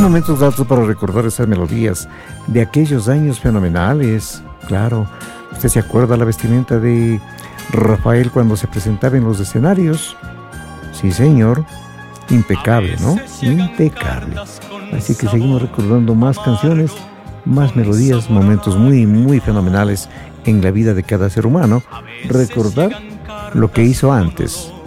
momentos gratos para recordar esas melodías de aquellos años fenomenales. Claro, ¿usted se acuerda la vestimenta de Rafael cuando se presentaba en los escenarios? Sí, señor. Impecable, ¿no? Impecable. Así que seguimos recordando más canciones, más melodías, momentos muy, muy fenomenales en la vida de cada ser humano. Recordar lo que hizo antes.